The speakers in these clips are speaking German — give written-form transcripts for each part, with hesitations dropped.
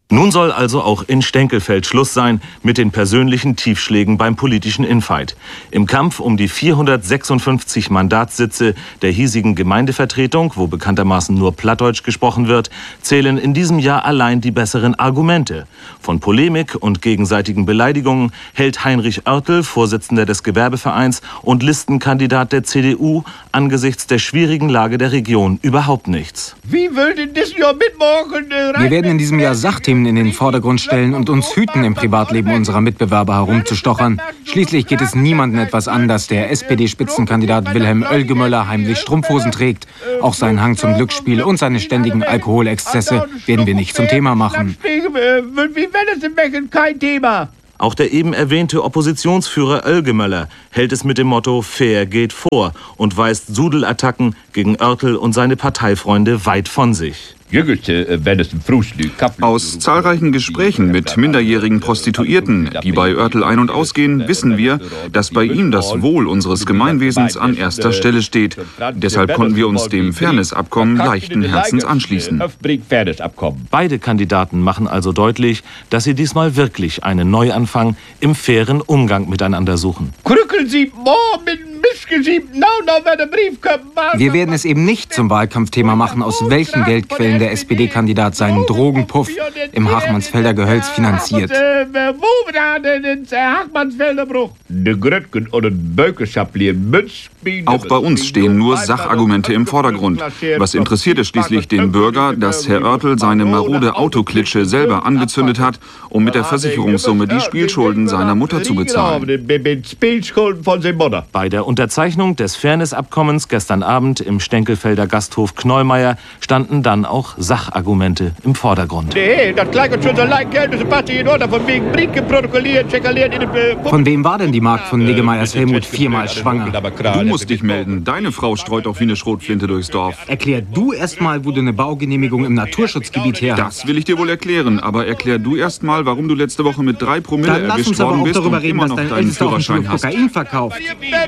Nun soll also auch in Stenkelfeld Schluss sein mit den persönlichen Tiefschlägen beim politischen Infight. Im Kampf um die 456 Mandatssitze der hiesigen Gemeindevertretung, wo bekanntermaßen nur Plattdeutsch gesprochen wird, zählen in diesem Jahr allein die besseren Argumente. Von Polemik und gegenseitigen Beleidigungen hält Heinrich Oertel, Vorsitzender des Gewerbevereins und Listenkandidat der CDU, angesichts der schwierigen Lage der Region überhaupt nichts. Wie würden das Jahr mitmachen? Wir werden in diesem Jahr Sachthemen in den Vordergrund stellen und uns hüten, im Privatleben unserer Mitbewerber herumzustochern. Schließlich geht es niemandem etwas an, dass der SPD-Spitzenkandidat Wilhelm Oelgemöller heimlich Strumpfhosen trägt. Auch seinen Hang zum Glücksspiel und seine ständigen Alkoholexzesse werden wir nicht zum Thema machen. Wie werden Sie machen? Kein Thema. Auch der eben erwähnte Oppositionsführer Oelgemöller hält es mit dem Motto Fair geht vor und weist Sudelattacken gegen Oertel und seine Parteifreunde weit von sich. Aus zahlreichen Gesprächen mit minderjährigen Prostituierten, die bei Oertel ein- und ausgehen, wissen wir, dass bei ihm das Wohl unseres Gemeinwesens an erster Stelle steht. Deshalb konnten wir uns dem Fairness-Abkommen leichten Herzens anschließen. Beide Kandidaten machen also deutlich, dass sie diesmal wirklich einen Neuanfang im fairen Umgang miteinander suchen. Wir werden es eben nicht zum Wahlkampfthema machen, aus welchen Geldquellen der SPD-Kandidat seinen Drogenpuff im Hachmannsfelder Gehölz finanziert. Auch bei uns stehen nur Sachargumente im Vordergrund. Was interessiert es schließlich den Bürger, dass Herr Oertel seine marode Autoklitsche selber angezündet hat, um mit der Versicherungssumme die Spielschulden seiner Mutter zu bezahlen? Bei der Unterzeichnung des Fairness-Abkommens gestern Abend im Stenkelfelder Gasthof Knollmeier standen dann auch Sachargumente im Vordergrund. Von wem war denn die Magd von Niggemeyers Helmut viermal schwanger? Du musst dich melden. Deine Frau streut auch wie eine Schrotflinte durchs Dorf. Erklär du erst mal, wo du eine Baugenehmigung im Naturschutzgebiet her hast. Das will ich dir wohl erklären, aber erklär du erst mal, warum du letzte Woche mit 3 Promille Dann lass erwischt uns aber worden auch bist darüber und reden, immer dass noch dein deinen Ältester auch einen Führerschein Schluck hast. Kokain verkauft.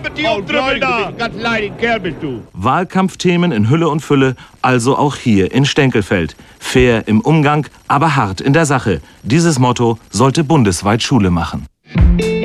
Wahlkampfthemen in Hülle und Fülle, also auch hier in Stenkelfeld. Fair im Umgang, aber hart in der Sache. Dieses Motto sollte bundesweit Schule machen.